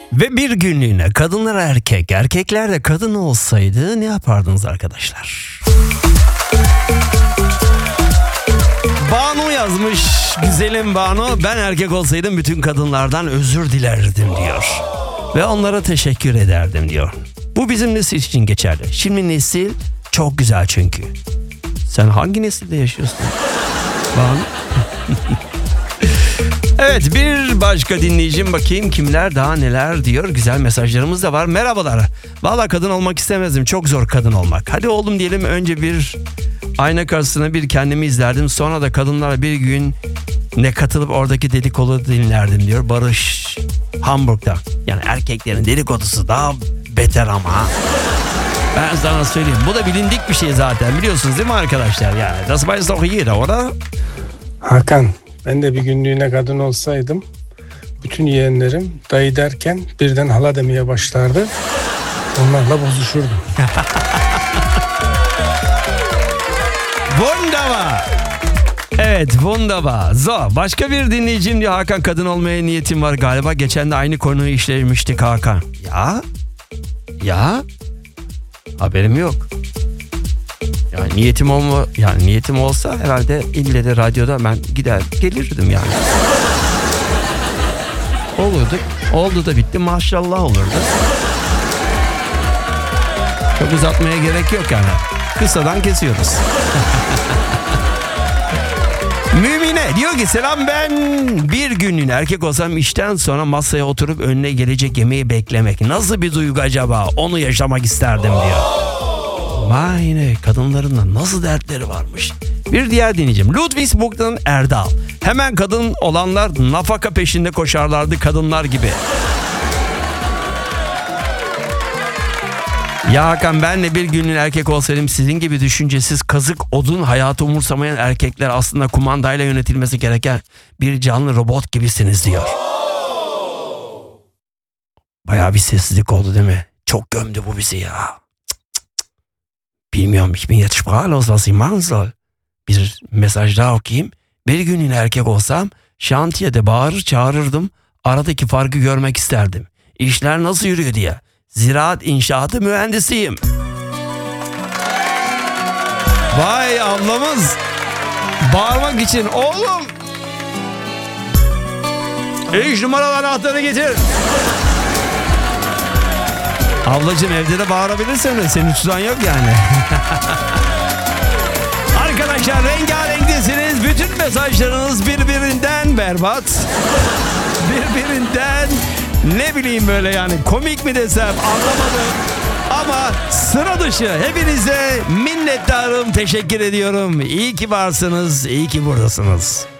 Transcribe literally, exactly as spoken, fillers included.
Ve bir günlüğüne kadınlar erkek, erkekler de kadın olsaydı ne yapardınız arkadaşlar? Banu yazmış, güzelim Banu. Ben erkek olsaydım bütün kadınlardan özür dilerdim diyor. Ve onlara teşekkür ederdim diyor. Bu bizim nesil için geçerli. Şimdi nesil çok güzel çünkü. Sen hangi nesilde yaşıyorsun? Banu? Evet, bir başka dinleyicim, bakayım kimler daha neler diyor. Güzel mesajlarımız da var. Merhabalar. Valla kadın olmak istemezdim. Çok zor kadın olmak. Hadi oğlum diyelim, önce bir ayna karşısına bir kendimi izlerdim. Sonra da kadınlara bir gün ne katılıp oradaki dedikodu dinlerdim diyor. Barış Hamburg'da. Yani erkeklerin dedikodusu daha beter ama. Ben sana söyleyeyim. Bu da bilindik bir şey zaten. Biliyorsunuz değil mi arkadaşlar? Yani das weiß doch jeder, oder? Hakan, ben de bir günlüğüne kadın olsaydım bütün yeğenlerim dayı derken birden hala demeye başlardı. Onlarla bozuşurdum. Wunderbar. Evet, wunderbar. So, başka bir dinleyicim diyor, Hakan kadın olmaya niyetim var galiba. Geçen de aynı konuyu işlemiştik Hakan. Ya? Ya? Haberim yok. Yani niyetim olma, yani niyetim olsa herhalde ille de radyoda ben gider gelirdim yani. Olurdu. Oldu da bitti, maşallah olurdu. Çok uzatmaya gerek yok yani. Kısadan kesiyoruz. Mümine diyor ki selam, ben bir günlüğüne erkek olsam işten sonra masaya oturup önüne gelecek yemeği beklemek nasıl bir duygu acaba, onu yaşamak isterdim diyor. Vay ne, kadınların da nasıl dertleri varmış. Bir diğer dinleyicim Ludwigsburg'dan Erdal. Hemen kadın olanlar nafaka peşinde koşarlardı kadınlar gibi. Ya Hakan, ben de bir günlüğüne erkek olsaydım sizin gibi düşüncesiz, kazık, odun, hayatı umursamayan erkekler aslında kumandayla yönetilmesi gereken bir canlı robot gibisiniz diyor. Bayağı bir sessizlik oldu değil mi? Çok gömdü bu bizi ya. Cık cık cık. Bilmiyorum, ich bin jetzt sprachlos, was ich machen soll. Bir mesaj daha okuyayım. Bir günlüğüne erkek olsam şantiyede bağırır çağırırdım. Aradaki farkı görmek isterdim. İşler nasıl yürüyor diye. Ziraat inşaatı mühendisiyim. Vay ablamız. Bağırmak için oğlum. Üç numaralı anahtarı getir. Ablacığım, evde de bağırabilirsin de seni tutan yok yani. Arkadaşlar, rengarenksiniz. Bütün mesajlarınız birbirinden berbat. Birbirinden ne bileyim böyle, yani komik mi desem anlamadım. Ama sıra dışı. Hepinize minnettarım, teşekkür ediyorum. İyi ki varsınız, iyi ki buradasınız.